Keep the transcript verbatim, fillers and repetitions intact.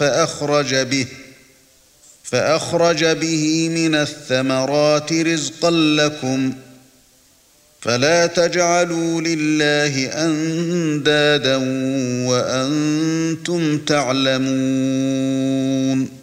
فأخرج به فأخرج به من الثمرات رزقا لكم فلا تجعلوا لله أندادا وأنتم تعلمون